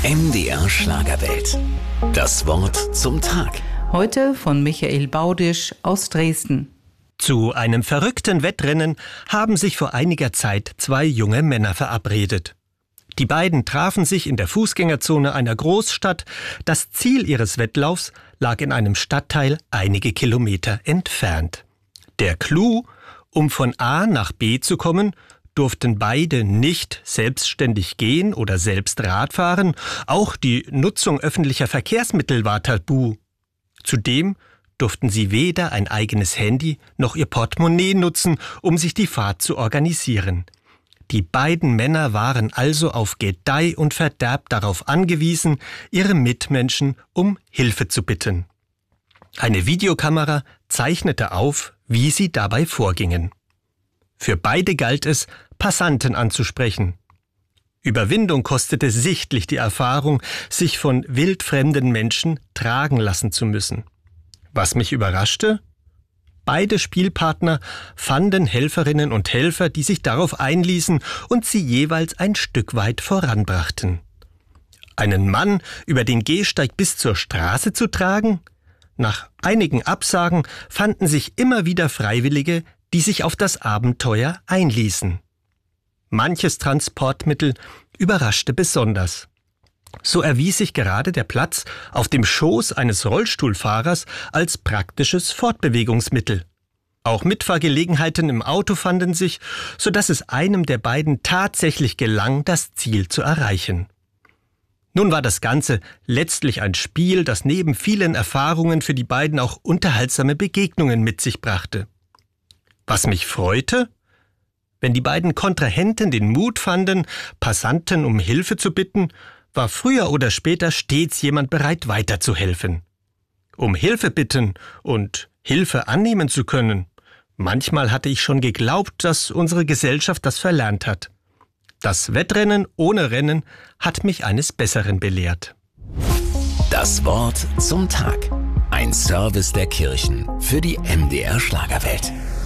MDR Schlagerwelt. Das Wort zum Tag. Heute von Michael Baudisch aus Dresden. Zu einem verrückten Wettrennen haben sich vor einiger Zeit zwei junge Männer verabredet. Die beiden trafen sich in der Fußgängerzone einer Großstadt. Das Ziel ihres Wettlaufs lag in einem Stadtteil einige Kilometer entfernt. Der Clou: um von A nach B zu kommen, durften beide nicht selbstständig gehen oder selbst Rad fahren. Auch die Nutzung öffentlicher Verkehrsmittel war tabu. Zudem durften sie weder ein eigenes Handy noch ihr Portemonnaie nutzen, um sich die Fahrt zu organisieren. Die beiden Männer waren also auf Gedeih und Verderb darauf angewiesen, ihre Mitmenschen um Hilfe zu bitten. Eine Videokamera zeichnete auf, wie sie dabei vorgingen. Für beide galt es, Passanten anzusprechen. Überwindung kostete sichtlich die Erfahrung, sich von wildfremden Menschen tragen lassen zu müssen. Was mich überraschte? Beide Spielpartner fanden Helferinnen und Helfer, die sich darauf einließen und sie jeweils ein Stück weit voranbrachten. Einen Mann über den Gehsteig bis zur Straße zu tragen? Nach einigen Absagen fanden sich immer wieder Freiwillige, die sich auf das Abenteuer einließen. Manches Transportmittel überraschte besonders. So erwies sich gerade der Platz auf dem Schoß eines Rollstuhlfahrers als praktisches Fortbewegungsmittel. Auch Mitfahrgelegenheiten im Auto fanden sich, sodass es einem der beiden tatsächlich gelang, das Ziel zu erreichen. Nun war das Ganze letztlich ein Spiel, das neben vielen Erfahrungen für die beiden auch unterhaltsame Begegnungen mit sich brachte. Was mich freute? Wenn die beiden Kontrahenten den Mut fanden, Passanten um Hilfe zu bitten, war früher oder später stets jemand bereit, weiterzuhelfen. Um Hilfe bitten und Hilfe annehmen zu können, manchmal hatte ich schon geglaubt, dass unsere Gesellschaft das verlernt hat. Das Wettrennen ohne Rennen hat mich eines Besseren belehrt. Das Wort zum Tag. Ein Service der Kirchen für die MDR Schlagerwelt.